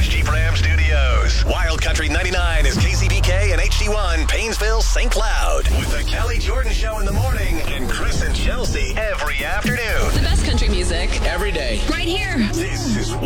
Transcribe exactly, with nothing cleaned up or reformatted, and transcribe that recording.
Nash Jeep Ram Studios. Wild Country ninety-nine is K C B K and H D one, Paynesville, Saint Cloud. With the Kelly Jordan Show in the morning and Chris and Chelsea every afternoon. The best country music. Every day. Right here. This is